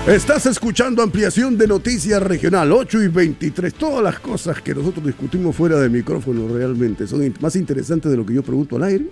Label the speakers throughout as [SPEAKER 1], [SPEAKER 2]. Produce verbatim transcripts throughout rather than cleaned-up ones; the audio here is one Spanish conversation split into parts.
[SPEAKER 1] Estás escuchando Ampliación de Noticias Regional, ocho y veintitrés. Todas las cosas que nosotros discutimos fuera de micrófono realmente son más interesantes de lo que yo pregunto al aire.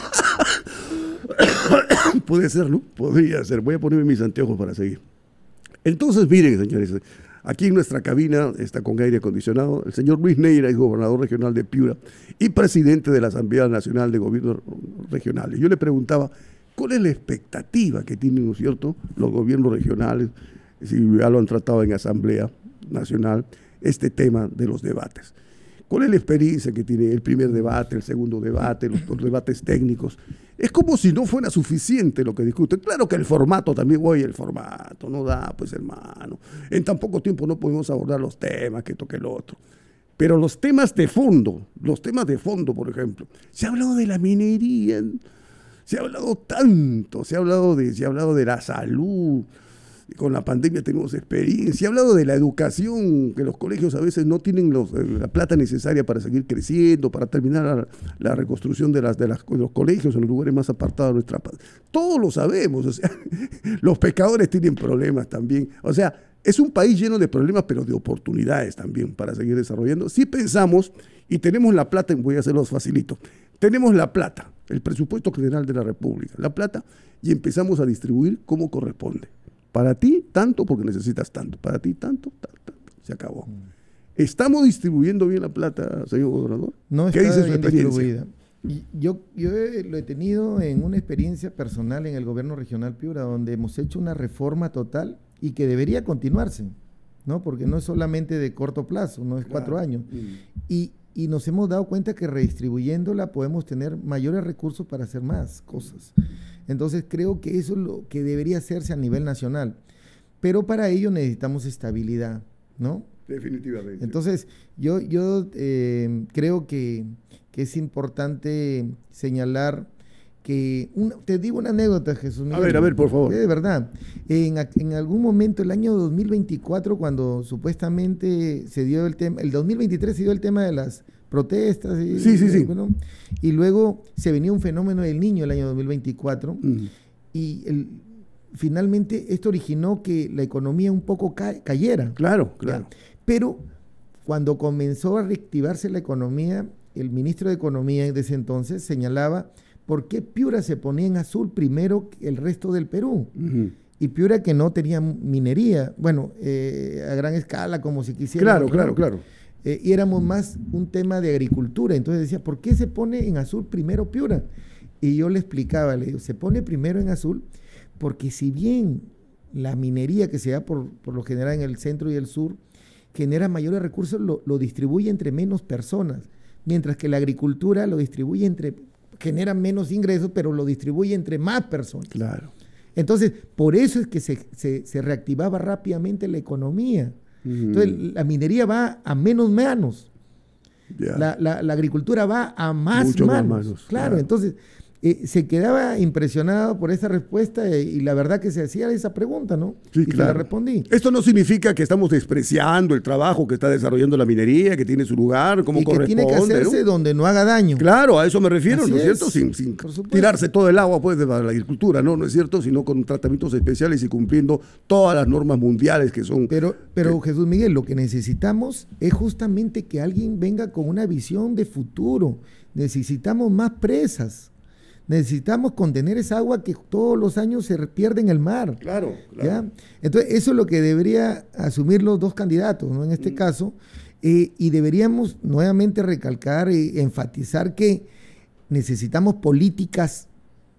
[SPEAKER 1] Puede ser, ¿no? Podría ser. Voy a ponerme mis anteojos para seguir. Entonces, miren, señores, aquí en nuestra cabina está con aire acondicionado el señor Luis Neira, es gobernador regional de Piura y presidente de la Asamblea Nacional de Gobiernos Regionales. Yo le preguntaba, ¿cuál es la expectativa que tienen, ¿no es cierto?, los gobiernos regionales, si ya lo han tratado en Asamblea Nacional, este tema de los debates? ¿Cuál es la experiencia que tiene el primer debate, el segundo debate, los, los debates técnicos? Es como si no fuera suficiente lo que discuten. Claro que el formato también, oye, el formato no da, pues hermano. En tan poco tiempo no podemos abordar los temas que toque el otro. Pero los temas de fondo, los temas de fondo, por ejemplo, se ha hablado de la minería, se ha hablado tanto, se ha hablado de, se ha hablado de la salud, con la pandemia tenemos experiencia, se ha hablado de la educación, que los colegios a veces no tienen los, la plata necesaria para seguir creciendo, para terminar la, la reconstrucción de, las, de, las, de los colegios en los lugares más apartados de nuestra patria. Todos lo sabemos, o sea, los pescadores tienen problemas también, o sea, es un país lleno de problemas, pero de oportunidades también para seguir desarrollando. Si pensamos y tenemos la plata, voy a hacerlos facilito, tenemos la plata, el presupuesto general de la República, la plata, y empezamos a distribuir como corresponde. Para ti, tanto, porque necesitas tanto. Para ti, tanto, tanto, tanto. Se acabó. ¿Estamos distribuyendo bien la plata, señor gobernador?
[SPEAKER 2] No
[SPEAKER 1] ¿Qué
[SPEAKER 2] está
[SPEAKER 1] dice su
[SPEAKER 2] bien
[SPEAKER 1] experiencia?
[SPEAKER 2] distribuida. Y yo yo he- lo he tenido en una experiencia personal en el gobierno regional Piura, donde hemos hecho una reforma total y que debería continuarse, ¿no? Porque no es solamente de corto plazo, no es cuatro
[SPEAKER 1] Claro.
[SPEAKER 2] años.
[SPEAKER 1] Mm.
[SPEAKER 2] Y, y nos hemos dado cuenta que redistribuyéndola podemos tener mayores recursos para hacer más cosas. Entonces creo que eso es lo que debería hacerse a nivel nacional. Pero para ello necesitamos estabilidad, ¿no?
[SPEAKER 1] Definitivamente.
[SPEAKER 2] Entonces, yo, yo eh, creo que, que es importante señalar que, una- te digo una anécdota, Jesús Miguel.
[SPEAKER 1] A ver, a ver, por favor.
[SPEAKER 2] Eh, De verdad, en, a- en algún momento, el año dos mil veinticuatro, cuando supuestamente se dio el tema, el dos mil veintitrés se dio el tema de las protestas. Y,
[SPEAKER 1] Sí, sí, sí.
[SPEAKER 2] bueno, y luego se venía un fenómeno del niño el año dos mil veinticuatro,
[SPEAKER 1] Mm.
[SPEAKER 2] y el, finalmente esto originó que la economía un poco ca- cayera.
[SPEAKER 1] Claro, claro.
[SPEAKER 2] Ya. Pero cuando comenzó a reactivarse la economía, el ministro de Economía de ese entonces señalaba por qué Piura se ponía en azul primero que el resto del Perú.
[SPEAKER 1] Ujú.
[SPEAKER 2] Y Piura, que no tenía minería, bueno, eh, a gran escala, como si quisiera.
[SPEAKER 1] Claro, claro, claro.
[SPEAKER 2] Eh, y éramos más un tema de agricultura. Entonces decía, ¿por qué se pone en azul primero Piura? Y yo le explicaba, le digo, se pone primero en azul porque si bien la minería que se da por, por lo general en el centro y el sur genera mayores recursos, lo, lo distribuye entre menos personas, mientras que la agricultura lo distribuye entre, genera menos ingresos, pero lo distribuye entre más personas.
[SPEAKER 1] Claro.
[SPEAKER 2] Entonces, por eso es que se, se, se reactivaba rápidamente la economía.
[SPEAKER 1] Ujú.
[SPEAKER 2] Entonces, la minería va a menos manos.
[SPEAKER 1] Ya.
[SPEAKER 2] La, la, la agricultura va a más
[SPEAKER 1] Mucho más
[SPEAKER 2] manos.
[SPEAKER 1] manos,
[SPEAKER 2] Claro,
[SPEAKER 1] claro.
[SPEAKER 2] entonces eh, se quedaba impresionado por esa respuesta eh, y la verdad que se hacía esa pregunta, ¿no?
[SPEAKER 1] Sí,
[SPEAKER 2] y se
[SPEAKER 1] claro.
[SPEAKER 2] la respondí.
[SPEAKER 1] Esto no significa que estamos despreciando el trabajo que está desarrollando la minería, que tiene su lugar, como
[SPEAKER 2] Y que
[SPEAKER 1] corresponde.
[SPEAKER 2] tiene que hacerse
[SPEAKER 1] ¿no?
[SPEAKER 2] donde no haga daño.
[SPEAKER 1] Claro, a eso me refiero,
[SPEAKER 2] Así
[SPEAKER 1] ¿no es cierto?
[SPEAKER 2] es,
[SPEAKER 1] Sin, sin
[SPEAKER 2] por supuesto.
[SPEAKER 1] tirarse todo el agua pues, de la agricultura, ¿no? ¿No es cierto? Sino con tratamientos especiales y cumpliendo todas las normas mundiales que son...
[SPEAKER 2] Pero, pero Jesús Miguel, lo que necesitamos es justamente que alguien venga con una visión de futuro. Necesitamos más presas. Necesitamos contener esa agua que todos los años se pierde en el mar.
[SPEAKER 1] Claro,
[SPEAKER 2] ¿Ya?
[SPEAKER 1] claro.
[SPEAKER 2] Entonces, eso es lo que debería asumir los dos candidatos, ¿no? En este
[SPEAKER 1] Mm.
[SPEAKER 2] caso, eh, y deberíamos nuevamente recalcar y enfatizar que necesitamos políticas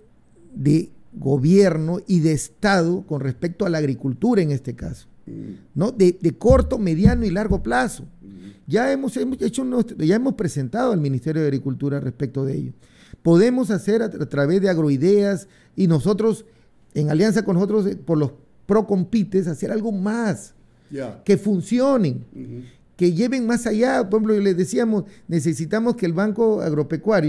[SPEAKER 2] de gobierno y de Estado con respecto a la agricultura en este caso, ¿no? De, de corto, mediano y largo plazo. Ya hemos, hemos hecho nuestro- ya hemos presentado al Ministerio de Agricultura respecto de ello. Podemos hacer a, a través de agroideas y nosotros, en alianza con nosotros, eh, por los procompites, hacer algo más,
[SPEAKER 1] Ya.
[SPEAKER 2] que funcionen,
[SPEAKER 1] Ujú.
[SPEAKER 2] que lleven más allá. Por ejemplo, les decíamos, necesitamos que el Banco Agropecuario